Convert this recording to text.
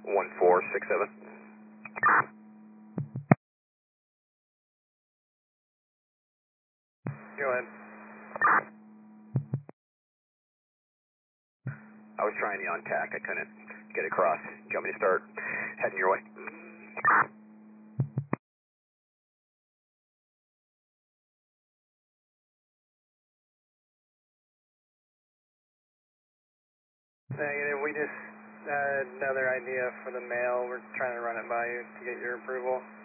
1467. Go ahead. I was trying the on tack. I couldn't get across. Do you want me to start heading your way? Negative. We just had another idea for the mail. We're trying to run it by you to get your approval.